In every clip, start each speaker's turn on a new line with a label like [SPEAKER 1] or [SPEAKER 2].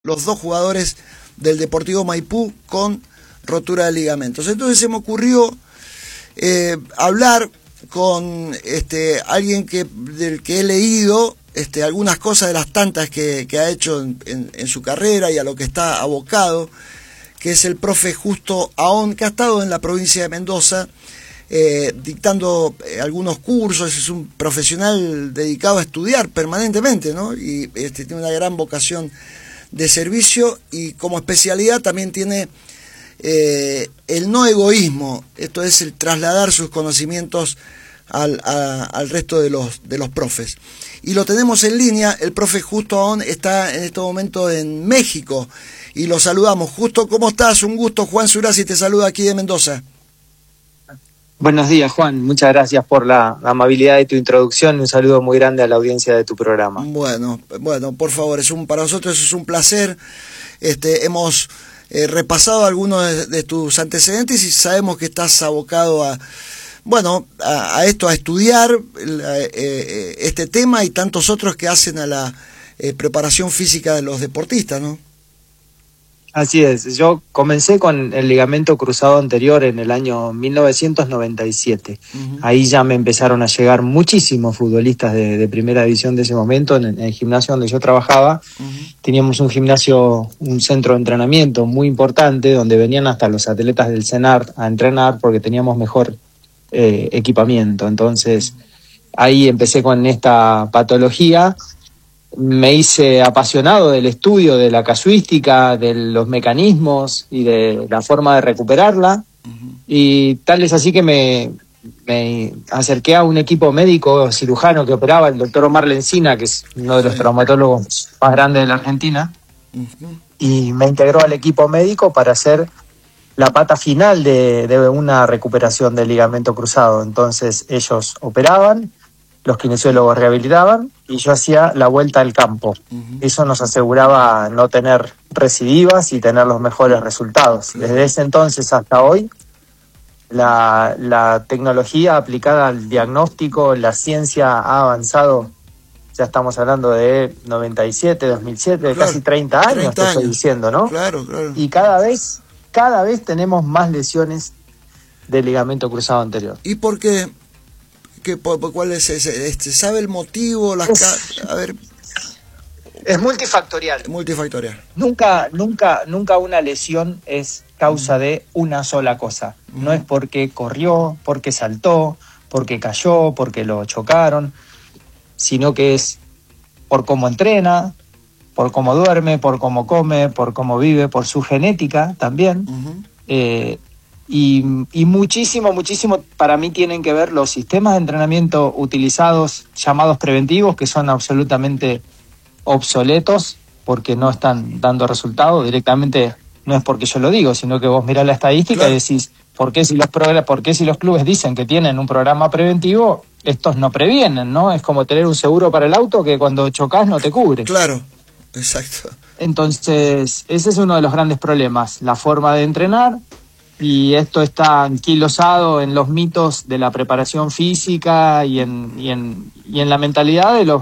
[SPEAKER 1] los dos jugadores del Deportivo Maipú con rotura de ligamentos. Entonces se me ocurrió hablar con alguien del que he leído algunas cosas de las tantas que ha hecho en su carrera y a lo que está abocado, que es el profe Justo Ahón, que ha estado en la provincia de Mendoza dictando algunos cursos. Es un profesional dedicado a estudiar permanentemente, ¿no? Y tiene una gran vocación de servicio, y como especialidad también tiene el no egoísmo, esto es el trasladar sus conocimientos al resto de los profes. Y lo tenemos en línea. El profe Justo Ahón está en este momento en México y lo saludamos. Justo, ¿cómo estás? Un gusto. Juan Surasi te saluda aquí de Mendoza.
[SPEAKER 2] Buenos días, Juan. Muchas gracias por la amabilidad de tu introducción. Un saludo muy grande a la audiencia de tu programa.
[SPEAKER 1] Bueno, por favor, para nosotros es un placer. Hemos repasado algunos de tus antecedentes y sabemos que estás abocado a esto, a estudiar este tema y tantos otros que hacen a la preparación física de los deportistas, ¿no?
[SPEAKER 2] Así es. Yo comencé con el ligamento cruzado anterior en el año 1997. Uh-huh. Ahí ya me empezaron a llegar muchísimos futbolistas de primera división de ese momento en el gimnasio donde yo trabajaba. Uh-huh. Teníamos un centro de entrenamiento muy importante donde venían hasta los atletas del CENAR a entrenar porque teníamos mejor equipamiento. Entonces ahí empecé con esta patología. Me hice apasionado del estudio, de la casuística, de los mecanismos y de la forma de recuperarla. Uh-huh. Y tal es así que me acerqué a un equipo médico cirujano que operaba, el doctor Omar Lencina, que es uno de los traumatólogos más grandes de la Argentina. Uh-huh. Y me integró al equipo médico para hacer la pata final de una recuperación del ligamento cruzado. Entonces ellos operaban, los kinesiólogos rehabilitaban y yo hacía la vuelta al campo. Uh-huh. Eso nos aseguraba no tener recidivas y tener los mejores resultados. Uh-huh. Desde ese entonces hasta hoy, la tecnología aplicada al diagnóstico, la ciencia ha avanzado. Ya estamos hablando de 97, 2007, claro, casi 30 años, te estoy diciendo, ¿no?
[SPEAKER 1] Claro.
[SPEAKER 2] Y cada vez tenemos más lesiones del ligamento cruzado anterior.
[SPEAKER 1] ¿Y por qué? ¿Cuál es ese? ¿Sabe el motivo? A ver.
[SPEAKER 2] Es multifactorial. Nunca una lesión es causa de una sola cosa. No es porque corrió, porque saltó, porque cayó, porque lo chocaron, sino que es por cómo entrena, por cómo duerme, por cómo come, por cómo vive, por su genética también. Uh-huh. Y muchísimo para mí tienen que ver los sistemas de entrenamiento utilizados, llamados preventivos, que son absolutamente obsoletos porque no están dando resultados. Directamente no es porque yo lo digo, sino que vos mirás la estadística, claro, y decís, ¿por qué si los clubes dicen que tienen un programa preventivo, estos no previenen, ¿no? Es como tener un seguro para el auto que cuando chocas no te cubre.
[SPEAKER 1] Claro, exacto.
[SPEAKER 2] Entonces, ese es uno de los grandes problemas, la forma de entrenar. Y esto está anquilosado en los mitos de la preparación física y en la mentalidad de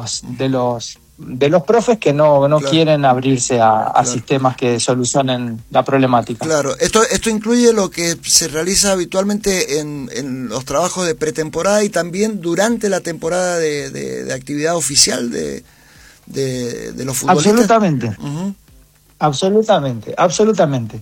[SPEAKER 2] los profes que no claro, quieren abrirse a claro, sistemas que solucionen la problemática.
[SPEAKER 1] Claro, esto incluye lo que se realiza habitualmente en los trabajos de pretemporada y también durante la temporada de actividad oficial de los futbolistas.
[SPEAKER 2] Absolutamente. Uh-huh. Absolutamente.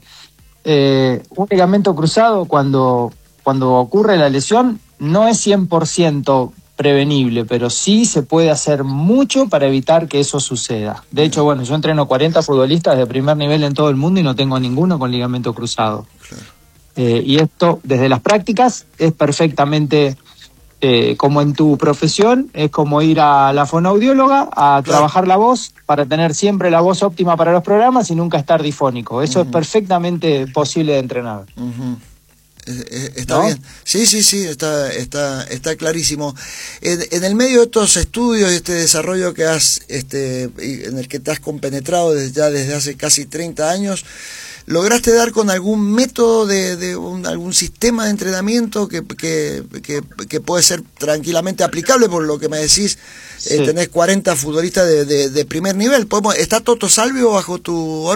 [SPEAKER 2] Un ligamento cruzado cuando ocurre la lesión no es 100% prevenible, pero sí se puede hacer mucho para evitar que eso suceda. De hecho, yo entreno 40 futbolistas de primer nivel en todo el mundo y no tengo ninguno con ligamento cruzado. Claro. Y esto, desde las prácticas, es perfectamente como en tu profesión, es como ir a la fonoaudióloga a claro, trabajar la voz para tener siempre la voz óptima para los programas y nunca estar difónico. Eso es perfectamente posible de entrenar.
[SPEAKER 1] Uh-huh. Está, ¿no? Bien. Sí, está clarísimo. En el medio de estos estudios y este desarrollo que en el que te has compenetrado desde hace casi 30 años, ¿lograste dar con algún método algún sistema de entrenamiento que puede ser tranquilamente aplicable? Por lo que me decís,
[SPEAKER 2] Sí.
[SPEAKER 1] tenés 40 futbolistas de primer nivel. ¿Está Toto Salvio bajo tu